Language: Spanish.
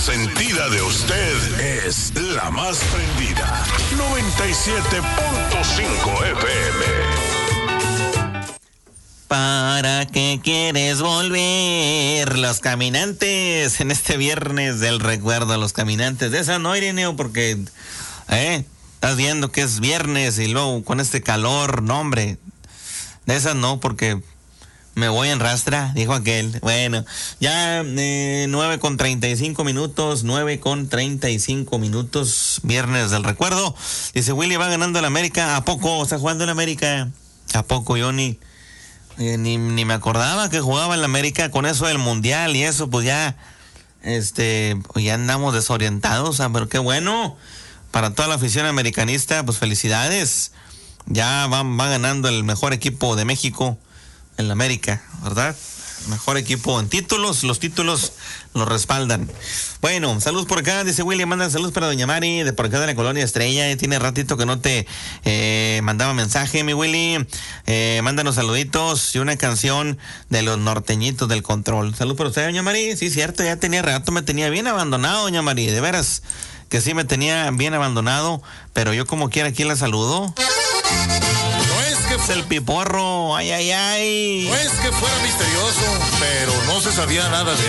consentida de usted es la más prendida. 97.5 FM. ¿Para qué quieres volver? Los Caminantes, en este viernes del recuerdo, los Caminantes. De esa no, Irineo, porque estás viendo que es viernes y luego con este calor, no, hombre. De esas no, porque me voy en rastra, dijo aquel. Bueno, ya 9:35 minutos, 9:35 minutos, viernes del recuerdo. Dice, Willy va ganando el América. ¿A poco está jugando el América? ¿A poco, Johnny? Ni me acordaba que jugaba en la América. Con eso del mundial y eso, pues ya ya andamos desorientados, pero qué bueno para toda la afición americanista. Pues felicidades, ya va ganando el mejor equipo de México en la América, ¿verdad? Mejor equipo en títulos, los títulos los respaldan. Bueno, saludos por acá, dice William, manda saludos para doña Mari, de por acá de la Colonia Estrella. Tiene ratito que no te mandaba mensaje, mi Willy. Mándanos saluditos y una canción de los norteñitos del control. Saludos para usted, doña Mari. Sí, cierto, ya tenía rato, me tenía bien abandonado, doña Mari, de veras que sí me tenía bien abandonado, pero yo como quiera aquí la saludo. Es el piporro, ay. No es que fuera misterioso, pero no se sabía nada de